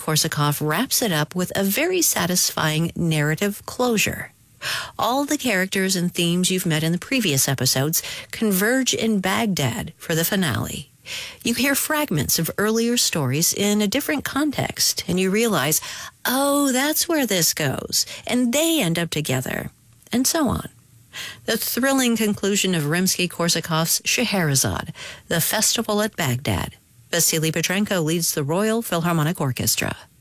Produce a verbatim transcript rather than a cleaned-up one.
Rimsky-Korsakov wraps it up with a very satisfying narrative closure. All the characters and themes you've met in the previous episodes converge in Baghdad for the finale. You hear fragments of earlier stories in a different context, and you realize, oh, that's where this goes, and they end up together, and so on. The thrilling conclusion of Rimsky-Korsakov's Scheherazade, The Festival at Baghdad. Vasily Petrenko leads the Royal Philharmonic Orchestra.